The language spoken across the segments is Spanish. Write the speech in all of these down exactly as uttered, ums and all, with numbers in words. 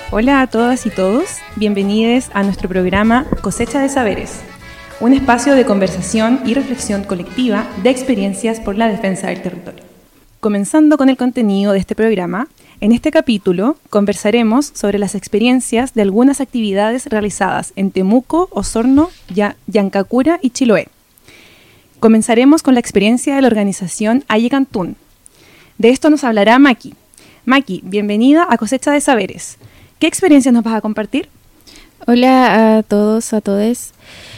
Hola a todas y todos, bienvenidos a nuestro programa Cosecha de Saberes, un espacio de conversación y reflexión colectiva de experiencias por la defensa del territorio. Comenzando con el contenido de este programa, en este capítulo conversaremos sobre las experiencias de algunas actividades realizadas en Temuco, Osorno, Yancacura y Chiloé. Comenzaremos con la experiencia de la organización Ayecantún. De esto nos hablará Maki. Maki, bienvenida a Cosecha de Saberes. ¿Qué experiencias nos vas a compartir? Hola a todos, a todes.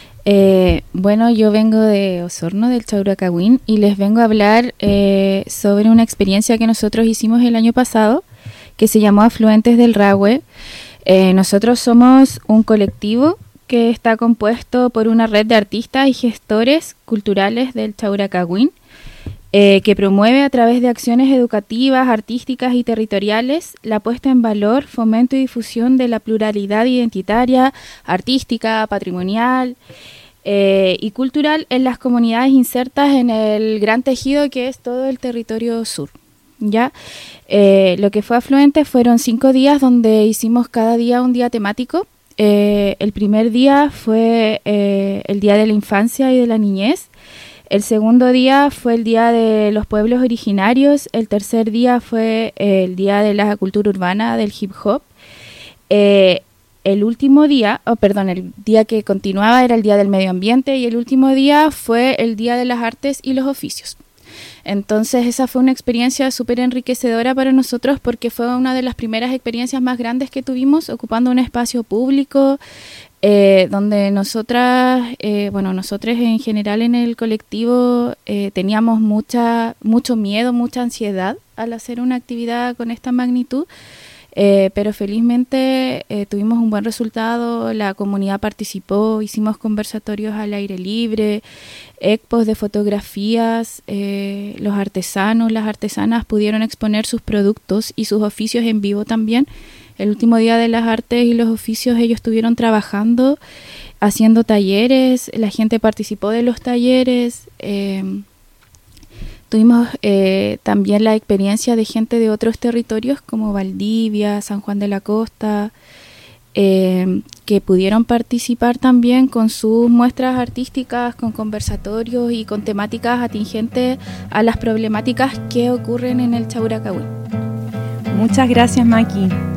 Eh, bueno, yo vengo de Osorno, del Chauracahuín, y les vengo a hablar eh, sobre una experiencia que nosotros hicimos el año pasado, que se llamó Afluentes del Rahue. Eh, nosotros somos un colectivo que está compuesto por una red de artistas y gestores culturales del Chauracahuín, Eh, que promueve a través de acciones educativas, artísticas y territoriales la puesta en valor, fomento y difusión de la pluralidad identitaria, artística, patrimonial eh, y cultural en las comunidades insertas en el gran tejido que es todo el territorio sur. ¿Ya? Eh, lo que fue Afluentes fueron cinco días donde hicimos cada día un día temático. Eh, el primer día fue eh, el Día de la Infancia y de la Niñez. El segundo día fue el Día de los Pueblos Originarios. El tercer día fue eh, el Día de la Cultura Urbana, del Hip Hop. Eh, el último día, oh, perdón, el día que continuaba era el Día del Medio Ambiente y el último día fue el Día de las Artes y los Oficios. Entonces esa fue una experiencia súper enriquecedora para nosotros porque fue una de las primeras experiencias más grandes que tuvimos ocupando un espacio público, Eh, donde nosotras, eh, bueno, nosotros en general en el colectivo eh, teníamos mucha, mucho miedo, mucha ansiedad al hacer una actividad con esta magnitud, eh, pero felizmente eh, tuvimos un buen resultado, la comunidad participó, hicimos conversatorios al aire libre, expos de fotografías, eh, los artesanos, las artesanas pudieron exponer sus productos y sus oficios en vivo también. El último día de las artes y los oficios ellos estuvieron trabajando, haciendo talleres, la gente participó de los talleres. Eh, tuvimos eh, también la experiencia de gente de otros territorios como Valdivia, San Juan de la Costa, eh, que pudieron participar también con sus muestras artísticas, con conversatorios y con temáticas atingentes a las problemáticas que ocurren en el Chauracahuín. Muchas gracias, Maki.